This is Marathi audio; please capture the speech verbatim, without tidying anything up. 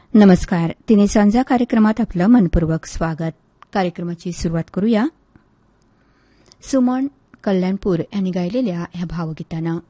नमस्कार. तिने सांजा कार्यक्रमात आपलं मनपूर्वक स्वागत. कार्यक्रमाची सुरुवात करूया. सुमन कल्याणपूर यांनी गायलेल्या ह्या भावगीतानं.